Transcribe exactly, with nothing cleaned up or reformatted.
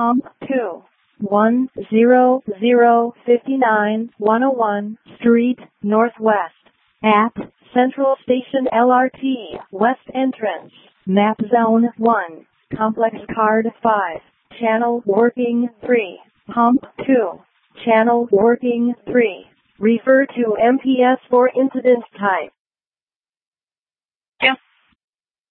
Hump two. one zero zero five nine one oh one Street, Northwest. At Central Station L R T, West Entrance. Map Zone one. Complex Card five. Channel working three. Hump two. Channel working three. Refer to M P S for incident type. Yeah.